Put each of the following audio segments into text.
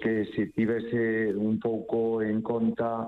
que se tivese un pouco en conta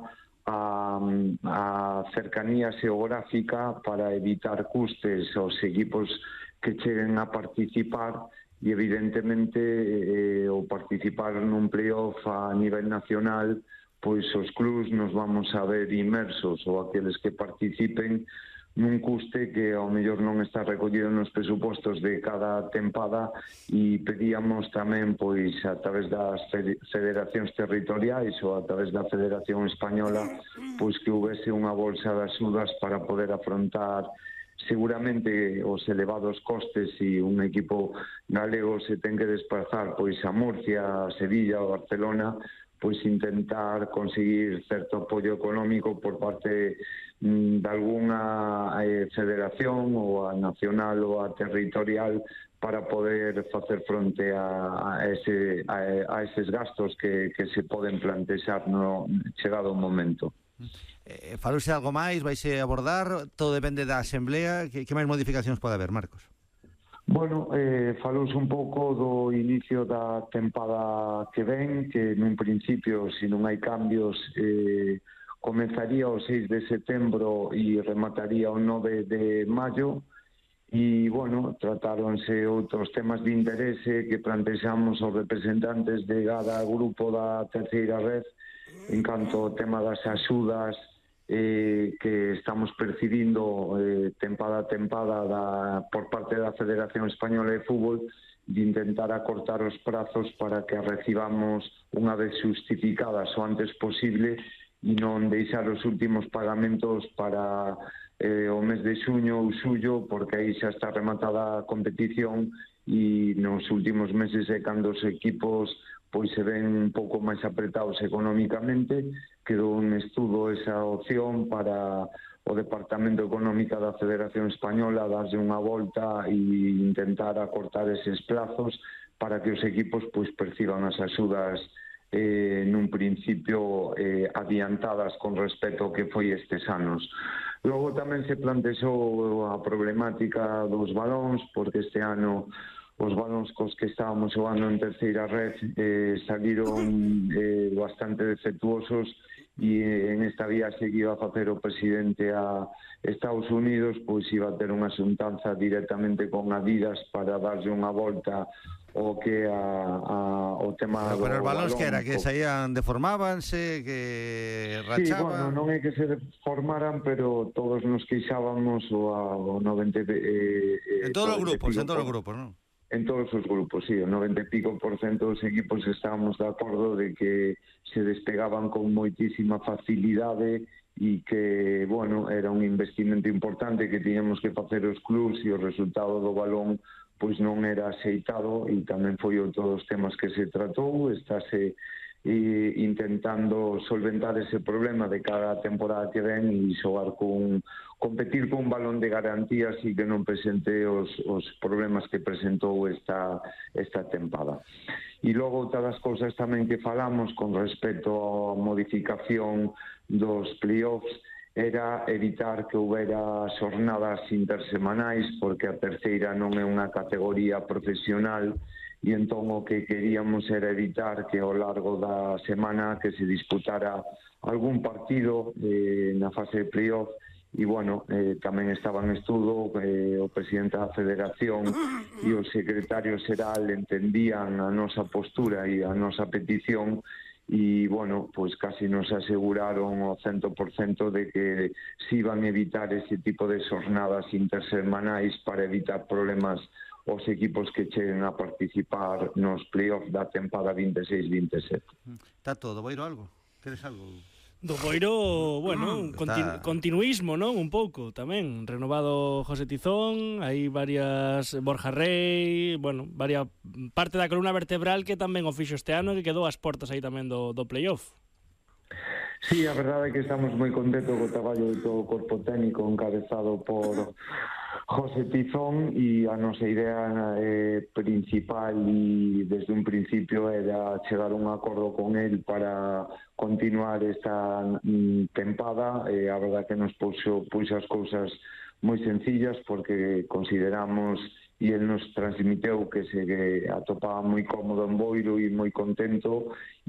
a cercanía xeográfica para evitar custes aos equipos que cheguen a participar e evidentemente o participar nun playoff a nivel nacional, pois os clubs nos vamos a ver inmersos ou aqueles que participen nun custe que ao mellor non está recollido nos presupostos de cada tempada, e pedíamos tamén pois a través das federacións territoriais ou a través da Federación Española pois que houvese unha bolsa de axudas para poder afrontar seguramente os elevados costes se un equipo galego se ten que desplazar pois a Murcia, a Sevilla ou Barcelona, pois intentar conseguir certo apoio económico por parte de alguna federación ou a nacional ou a territorial para poder facer fronte a eses gastos que se poden plantexar no chegado o momento. Falouse algo máis? Vaise abordar? Todo depende da Asamblea? Que máis modificacións pode haber, Marcos? Bueno, falouse un pouco do inicio da tempada que ven, que nun principio, se non hai cambios, comenzaría o 6 de setembro e remataría o 9 de maio. E, bueno, tratáronse outros temas de interese que plantexamos aos representantes de cada grupo da terceira red en canto ao tema das axudas que estamos percibindo tempada a tempada por parte da Federación Española de Fútbol, de intentar acortar os prazos para que as recibamos unha vez justificadas o antes posible e non deixar os últimos pagamentos para o mes de xuño ou xullo, porque aí xa está rematada a competición e nos últimos meses é cando os equipos pois se ven un pouco máis apretados económicamente. Quedou un estudo esa opción para o Departamento Económico da Federación Española darlle unha volta e intentar acortar eses plazos para que os equipos pois perciban as axudas nun principio adiantadas con respecto ao que foi estes anos. Logo tamén se plantexou a problemática dos balóns, porque este ano os balóns cos que estábamos xogando en terceira red saliron bastante defectuosos e en esta viaxe que iba a facer o presidente a Estados Unidos pois iba a ter unha xuntanza directamente con Adidas para darlle unha volta o que o tema do balón. Pero os balóns que era? Que saían, deformábanse, que rachaban? Sí, bueno, non é que se deformaran, pero todos nos queixábamos o 90... en todos os grupos, non? En todos os grupos, sí, o 90 e pico por cento dos equipos estábamos de acordo de que se despegaban con moitísima facilidade e que, bueno, era un investimento importante que tiñamos que facer os clubs e o resultado do balón pois non era aceitado, e tamén foi outro dos temas que se tratou. Estáse intentando solventar ese problema de cada temporada que ven e xogar competir con un balón de garantías e que non presente os problemas que presentou esta tempada. E logo outra das cousas tamén que falamos con respecto á modificación dos playoffs era evitar que houbera xornadas intersemanais, porque a terceira non é unha categoría profesional e entón o que queríamos era evitar que ao largo da semana que se disputara algún partido na fase de playoff. E, bueno, tamén estaba en estudo, o presidente da Federación e o secretario xeral entendían a nosa postura e a nosa petición e, bueno, pois casi nos aseguraron o 100% de que se iban a evitar ese tipo de xornadas intersemanais para evitar problemas aos equipos que cheguen a participar nos playoffs da tempada 26-27. Está todo, Boiro, algo? Queres algo? Do Boiro, bueno, continuismo, non? Un pouco tamén, renovado José Tizón, hai varias, Borja Rey, bueno, varias parte da columna vertebral que tamén o fixo este ano, que quedou ás portas aí tamén do playoff. Sí, a verdade é que estamos moi contentos co traballo de todo o corpo técnico encabezado por José Tizón, e a nosa idea principal e desde un principio era chegar a un acordo con el para continuar esta tempada. A verdade que nos puxo as cousas moi sencillas, porque consideramos e el nos transmiteu que se atopaba moi cómodo en Boiro e moi contento,